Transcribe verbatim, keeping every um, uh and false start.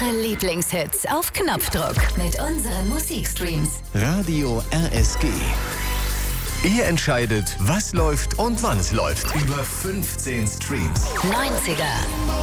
Eure Lieblingshits auf Knopfdruck mit unseren Musikstreams. Radio R S G. Ihr entscheidet, was läuft und wann es läuft. Über fünfzehn Streams. neunziger,